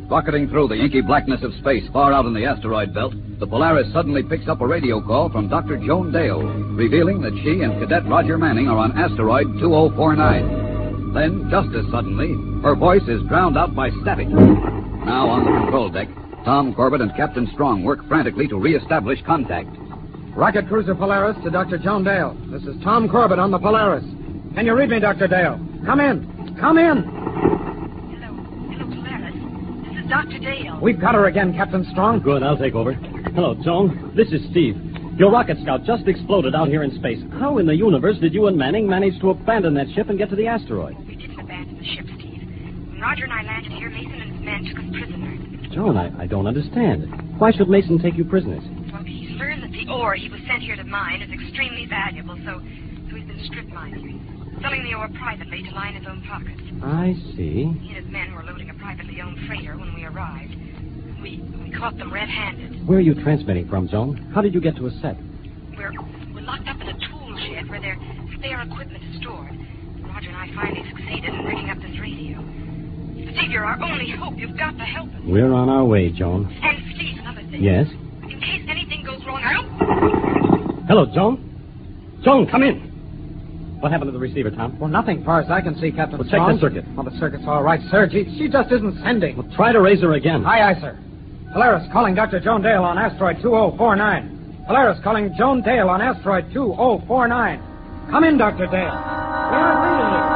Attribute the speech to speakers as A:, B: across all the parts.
A: Rocketing through the inky blackness of space far out in the asteroid belt, the Polaris suddenly picks up a radio call from Dr. Joan Dale, revealing that she and Cadet Roger Manning are on asteroid 2049. Then, just as suddenly, her voice is drowned out by static. Now on the control deck, Tom Corbett and Captain Strong work frantically to re-establish contact.
B: Rocket Cruiser Polaris to Dr. Joan Dale. This is Tom Corbett on the Polaris. Can you read me, Dr. Dale? Come in. Come in.
C: Hello, Polaris. This is Dr. Dale.
B: We've got her again, Captain Strong.
D: Good, I'll take over. Hello, Joan. This is Steve. Your rocket scout just exploded out here in space. How in the universe did you and Manning manage to abandon that ship and get to the asteroid?
C: We didn't abandon the ship, Steve. When Roger and I landed here, Mason and his men took us prisoners.
D: Joan, I don't understand. Why should Mason take you prisoners?
C: Well, he's learned that the ore he was sent here to mine is extremely valuable, so he's been strip mining, selling the ore privately to line his own pockets.
D: I see.
C: He and his men were loading a privately owned freighter when we arrived. We caught them red-handed.
D: Where are you transmitting from, Joan? How did you get to a set?
C: We're locked up in a tool shed where their spare equipment is stored. Roger and I finally succeeded in rigging up this radio. Steve, you're our only hope. You've got to help us.
D: We're on our way, Joan.
C: And Steve, another thing.
D: Yes?
C: In case anything goes wrong,
D: Hello, Joan. Joan, come in. What happened to the receiver, Tom?
B: Well, nothing, far as I can see, Captain
D: Well,
B: Strong.
D: check the circuit.
B: Oh, the circuit's all right, sir. She just isn't sending.
D: Well, try to raise her again.
B: Aye, sir. Polaris calling Dr. Joan Dale on asteroid 2049. Polaris calling Joan Dale on asteroid 2049. Come in, Dr. Dale. We're reading you.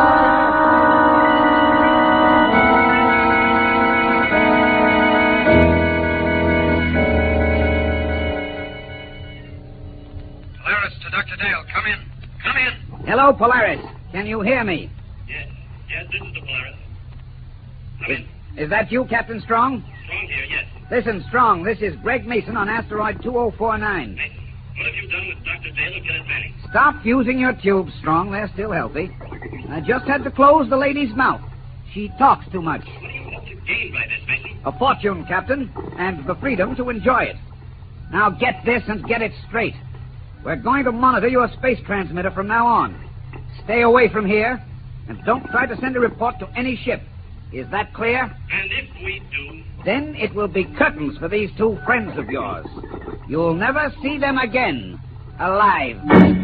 E: Polaris to Dr. Dale. Come in. Come in.
F: Hello, Polaris. Can you hear me?
E: Yes, this is the Polaris. Come in.
F: Is that you, Captain Strong?
E: Strong here, yes.
F: Listen, Strong, this is Greg Mason on asteroid 2049.
E: Mason, what have you done with Dr. Dale and Cadet Manning?
F: Stop using your tubes, Strong. They're still healthy. I just had to close the lady's mouth. She talks too much.
E: What do you hope to gain by this, Mason?
F: A fortune, Captain, and the freedom to enjoy it. Now get this and get it straight. We're going to monitor your space transmitter from now on. Stay away from here, and don't try to send a report to any ship. Is that clear?
E: And if we do...
F: Then it will be curtains for these two friends of yours. You'll never see them again, alive.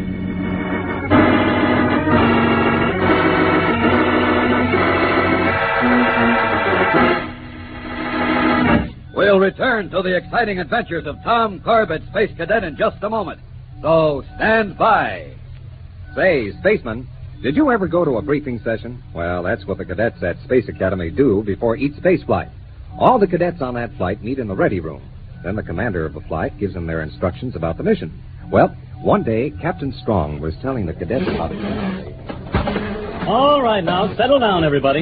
A: We'll return to the exciting adventures of Tom Corbett, Space Cadet, in just a moment. So stand by.
G: Say, Spaceman, did you ever go to a briefing session? Well, that's what the cadets at Space Academy do before each space flight. All the cadets on that flight meet in the ready room. Then the commander of the flight gives them their instructions about the mission. Well, one day, Captain Strong was telling the cadets about it.
D: All right, now, settle down, everybody.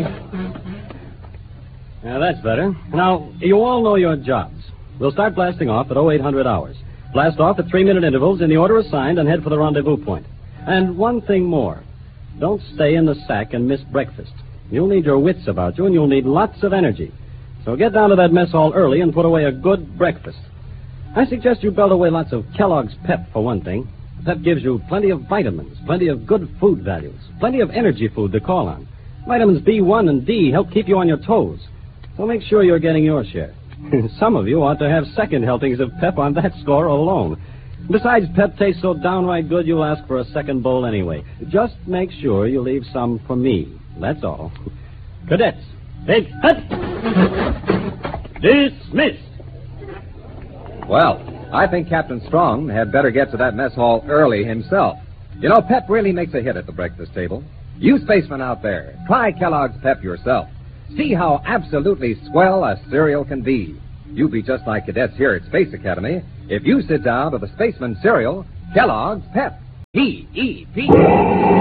D: Now, that's better. Now, you all know your jobs. We'll start blasting off at 0800 hours. Blast off at 3-minute intervals in the order assigned and head for the rendezvous point. And one thing more. Don't stay in the sack and miss breakfast. You'll need your wits about you, and you'll need lots of energy. So get down to that mess hall early and put away a good breakfast. I suggest you belt away lots of Kellogg's Pep, for one thing. Pep gives you plenty of vitamins, plenty of good food values, plenty of energy food to call on. Vitamins B1 and D help keep you on your toes. So make sure you're getting your share. Some of you ought to have second helpings of Pep on that score alone. Besides, Pep tastes so downright good you'll ask for a second bowl anyway. Just make sure you leave some for me. That's all. Cadets, take hut! Dismissed!
G: Well, I think Captain Strong had better get to that mess hall early himself. You know, Pep really makes a hit at the breakfast table. You spacemen out there, try Kellogg's Pep yourself. See how absolutely swell a cereal can be. You'll be just like cadets here at Space Academy if you sit down to the Spaceman cereal, Kellogg's Pep. P-E-P.